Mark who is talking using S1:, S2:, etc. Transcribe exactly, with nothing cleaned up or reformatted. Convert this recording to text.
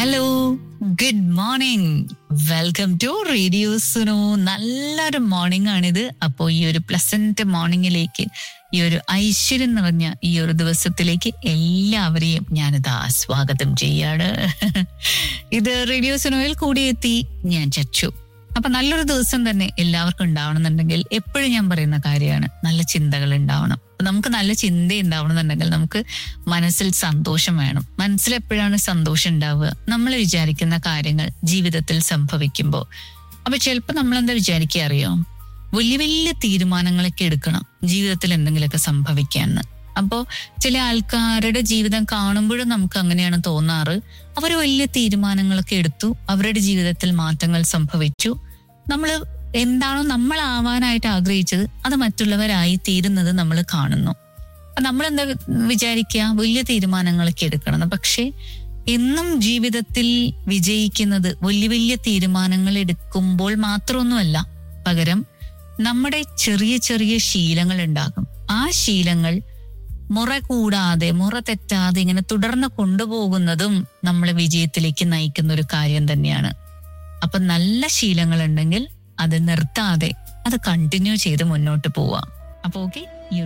S1: Hello, good morning. Welcome to radio Suno. നല്ലൊരു morning ആണിത്. അപ്പോൾ ഈ ഒരു പ്ലസന്റ് മോർണിംഗിലേക്ക്, ഈ ഒരു ഐശ്വര്യം നിറഞ്ഞ ഈ ഒരു ദിവസത്തിലേക്ക് എല്ലാവരെയും ഞാനിതാ സ്വാഗതം ചെയ്യാണ്. ഇത് റേഡിയോ സുനോയിൽ കൂടിയെത്തി ഞാൻ ചച്ചു. അപ്പൊ നല്ലൊരു ദിവസം തന്നെ എല്ലാവർക്കും ഉണ്ടാവണമെന്നുണ്ടെങ്കിൽ എപ്പോഴും ഞാൻ പറയുന്ന കാര്യമാണ്, നല്ല ചിന്തകൾ ഉണ്ടാവണം. നമുക്ക് നല്ല ചിന്ത ഉണ്ടാവണമെന്നുണ്ടെങ്കിൽ നമുക്ക് മനസ്സിൽ സന്തോഷം വേണം. മനസ്സിൽ എപ്പോഴാണ് സന്തോഷം ഉണ്ടാവുക? നമ്മൾ വിചാരിക്കുന്ന കാര്യങ്ങൾ ജീവിതത്തിൽ സംഭവിക്കുമ്പോൾ. അപ്പൊ ചിലപ്പോൾ നമ്മൾ എന്താ വിചാരിക്കുക അറിയോ? വലിയ വലിയ തീരുമാനങ്ങളൊക്കെ എടുക്കണം ജീവിതത്തിൽ എന്തെങ്കിലുമൊക്കെ സംഭവിക്കാന്ന്. അപ്പോ ചില ആൾക്കാരുടെ ജീവിതം കാണുമ്പോഴും നമുക്ക് അങ്ങനെയാണ് തോന്നാറ്. അവർ വലിയ തീരുമാനങ്ങളൊക്കെ എടുത്തു, അവരുടെ ജീവിതത്തിൽ മാറ്റങ്ങൾ സംഭവിച്ചു. നമ്മൾ എന്താണോ നമ്മൾ ആവാനായിട്ട് ആഗ്രഹിച്ചത് അത് മറ്റുള്ളവരായി തീരുന്നത് നമ്മൾ കാണുന്നു. അപ്പൊ നമ്മൾ എന്താ വിചാരിക്കുക? വലിയ തീരുമാനങ്ങളൊക്കെ എടുക്കണം. പക്ഷെ എന്നും ജീവിതത്തിൽ വിജയിക്കുന്നത് വലിയ വലിയ തീരുമാനങ്ങൾ എടുക്കുമ്പോൾ മാത്രമൊന്നുമല്ല, പകരം നമ്മുടെ ചെറിയ ചെറിയ ശീലങ്ങൾ ഉണ്ടാകും. ആ ശീലങ്ങൾ മുറ കൂടാതെ മുറ തെറ്റാതെ ഇങ്ങനെ തുടർന്ന് കൊണ്ടുപോകുന്നതും നമ്മളെ വിജയത്തിലേക്ക് നയിക്കുന്ന ഒരു കാര്യം തന്നെയാണ്. അപ്പൊ നല്ല ശീലങ്ങൾ ഉണ്ടെങ്കിൽ അത് നിർത്താതെ അത് കണ്ടിന്യൂ ചെയ്ത് മുന്നോട്ട് പോവാം. അപ്പൊ ഓക്കെ,